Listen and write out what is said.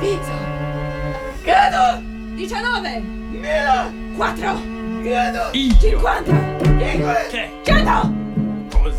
Pizza. Credo. 19. Meno. 4. Credo. 50. 5. 100.